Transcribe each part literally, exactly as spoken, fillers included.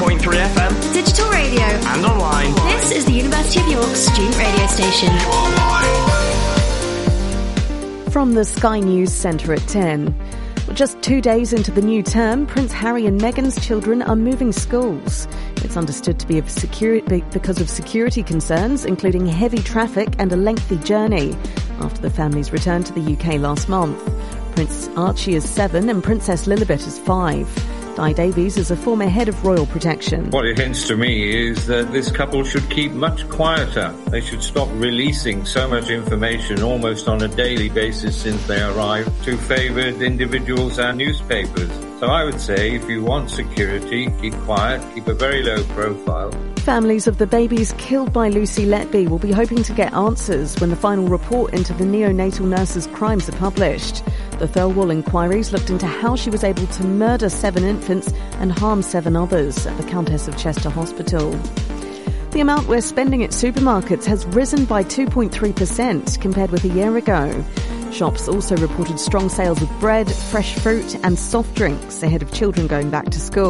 point three F M, digital radio, and online. This is the University of York student radio station. From the Sky News Centre at ten. Just two days into the new term, Prince Harry and Meghan's children are moving schools. It's understood to be of security, because of security concerns, including heavy traffic and a lengthy journey, after the families returned to the U K last month. Prince Archie is seven and Princess Lilibet is five. Di Davies is a former head of Royal Protection. What it hints to me is that this couple should keep much quieter. They should stop releasing so much information almost on a daily basis since they arrived to favoured individuals and newspapers. So I would say if you want security, keep quiet, keep a very low profile. Families of the babies killed by Lucy Letby will be hoping to get answers when the final report into the neonatal nurse's crimes are published. The Thirlwall inquiries looked into how she was able to murder seven infants and harm seven others at the Countess of Chester Hospital. The amount we're spending at supermarkets has risen by two point three percent compared with a year ago. Shops also reported strong sales of bread, fresh fruit and soft drinks ahead of children going back to school.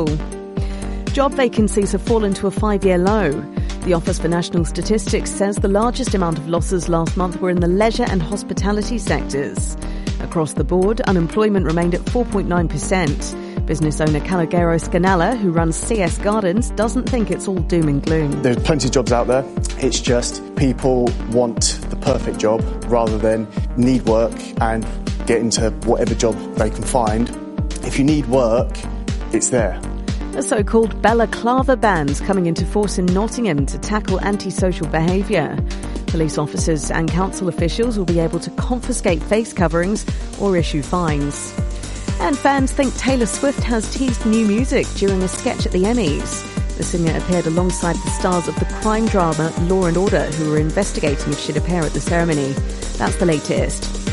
Job vacancies have fallen to a five-year low. The Office for National Statistics says the largest amount of losses last month were in the leisure and hospitality sectors. Across the board, unemployment remained at four point nine percent. Business owner Calogero Scanella, who runs C S Gardens, doesn't think it's all doom and gloom. There's plenty of jobs out there. It's just people want the perfect job rather than need work and get into whatever job they can find. If you need work, it's there. A so-called balaclava ban's coming into force in Nottingham to tackle antisocial behaviour. Police officers and council officials will be able to confiscate face coverings or issue fines. And fans think Taylor Swift has teased new music during a sketch at the Emmys. The singer appeared alongside the stars of the crime drama Law and Order, who were investigating if she'd appear at the ceremony. That's the latest.